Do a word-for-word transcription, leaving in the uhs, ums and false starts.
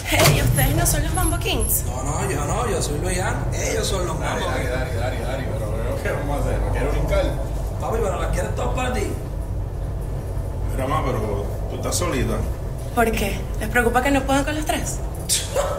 Hey, ¿ustedes no son los Mambo Kings? No, no, yo no, yo soy Luian. Ellos son los Dari, Mambo Dari, Kings. Dari, Dari, Dari, pero veo que vamos a hacer, no quiero brincar. Papi, pero las quieres todas para ti. Mira, ma, pero tú estás solita. ¿Por qué? ¿Les preocupa que no puedan con los tres?